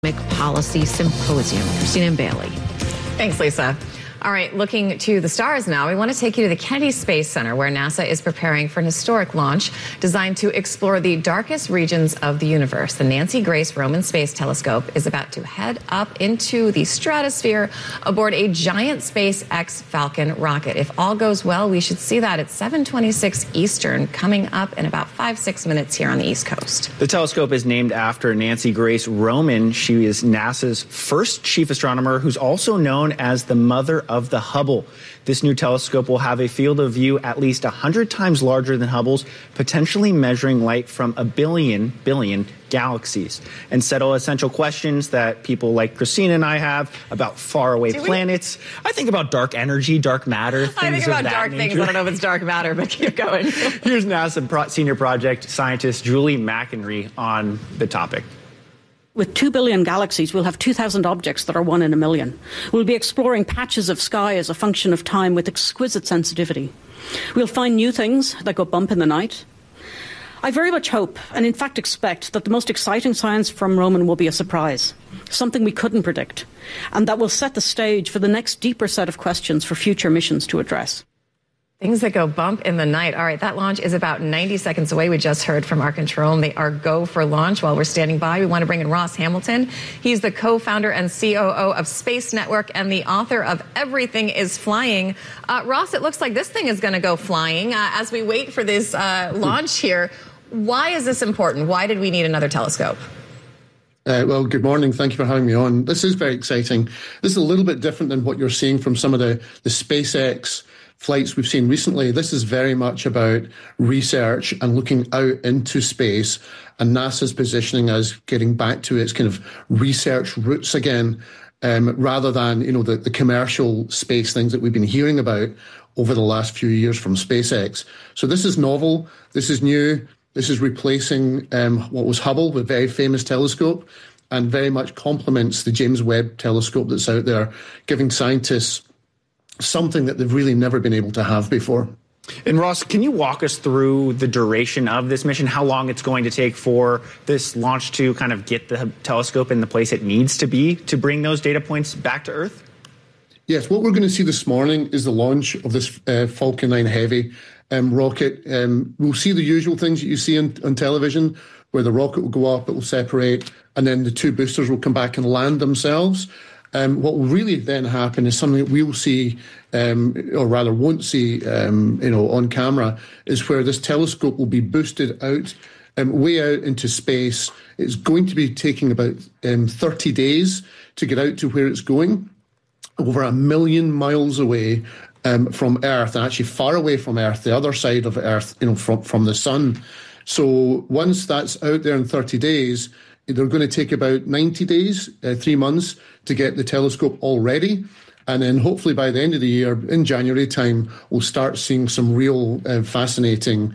Policy Symposium. Christina Bailey. Thanks, Lisa. All right, looking to the stars now, we want to take you to the Kennedy Space Center, where NASA is preparing for an historic launch designed to explore the darkest regions of the universe. The Nancy Grace Roman Space Telescope is about to head up into the stratosphere aboard a giant SpaceX Falcon rocket. If all goes well, we should see that at 7:26 Eastern, coming up in about 5-6 minutes here on the East Coast. The telescope is named after Nancy Grace Roman. She is NASA's first chief astronomer, who's also known as the mother of the Hubble. This new telescope will have a field of view at least 100 times larger than Hubble's, potentially measuring light from a billion galaxies, and settle essential questions that people like Christina and I have about faraway planets. I think about dark energy, dark matter, things I think about dark nature. things. I don't know if it's dark matter, but keep going. Here's NASA Senior Project Scientist Julie McInerney on the topic. With 2 billion galaxies, we'll have 2,000 objects that are 1 in a million. We'll be exploring patches of sky as a function of time with exquisite sensitivity. We'll find new things that go bump in the night. I very much hope, and in fact expect, that the most exciting science from Roman will be a surprise, something we couldn't predict, and that will set the stage for the next deeper set of questions for future missions to address. Things that go bump in the night. All right, that launch is about 90 seconds away. We just heard from our control, and they are go for launch. While we're standing by, we want to bring in Ross Hamilton. He's the co-founder and COO of Space Network and the author of Everything is Flying. Ross, it looks like this thing is going to go flying. As we wait for this launch here, why is this important? Why did we need another telescope? Well, good morning. Thank you for having me on. This is very exciting. This is a little bit different than what you're seeing from some of the SpaceX flights we've seen recently. This is very much about research and looking out into space, and NASA's positioning as getting back to its kind of research roots again, rather than, the commercial space things that we've been hearing about over the last few years from SpaceX. So this is novel. This is new. This is replacing what was Hubble, the very famous telescope, and very much complements the James Webb telescope that's out there, giving scientists something that they've really never been able to have before. And Ross, can you walk us through the duration of this mission, how long it's going to take for this launch to kind of get the telescope in the place it needs to be to bring those data points back to Earth? Yes, what we're going to see this morning is the launch of this Falcon 9 Heavy rocket. We'll see the usual things that you see on television, where the rocket will go up, it will separate, and then the two boosters will come back and land themselves. What will really then happen is something that we'll see, or rather won't see, on camera, is where this telescope will be boosted out, way out into space. It's going to be taking about 30 days to get out to where it's going, over 1 million miles away from Earth, and actually far away from Earth, the other side of Earth, from the sun. So once that's out there in 30 days, they're going to take about 90 days, 3 months, to get the telescope all ready. And then hopefully by the end of the year, in January time, we'll start seeing some real fascinating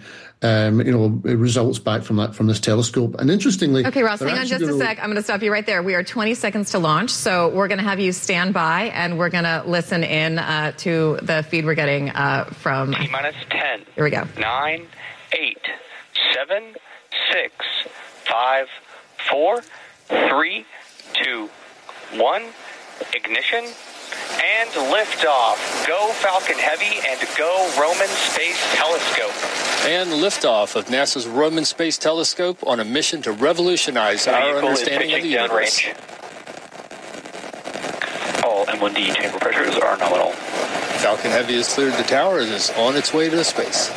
results back from this telescope. And interestingly... Okay, Ross, hang on just a sec. I'm going to stop you right there. We are 20 seconds to launch, so we're going to have you stand by, and we're going to listen in to the feed we're getting from... T-minus 10. Here we go. 9, 8, 7, 6, 5, 4, 3, 2, 1, ignition, and liftoff. Go Falcon Heavy and go Roman Space Telescope. And liftoff of NASA's Roman Space Telescope on a mission to revolutionize our understanding of the universe. All M1D chamber pressures are nominal. Falcon Heavy has cleared the tower and is on its way to space.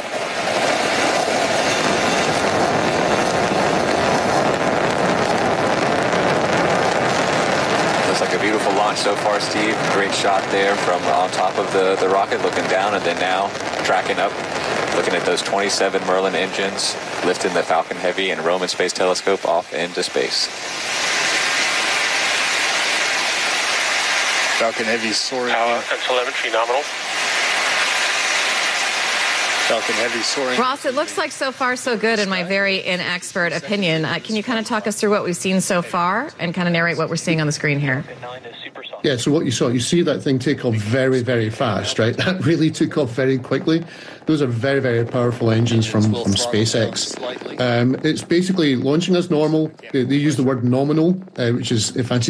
Like a beautiful launch so far, Steve. Great shot there from on top of the rocket, looking down, and then now tracking up, looking at those 27 Merlin engines, lifting the Falcon Heavy and Roman Space Telescope off into space. Falcon Heavy soaring. Power and telemetry nominal. Falcon Heavy soaring. Ross, it looks like so far so good in my very inexpert opinion. Can you kind of talk us through what we've seen so far and kind of narrate what we're seeing on the screen here? Yeah, so what you see that thing take off very, very fast, right? That really took off very quickly. Those are very, very powerful engines from SpaceX. It's basically launching as normal. They use the word nominal, which is a fancy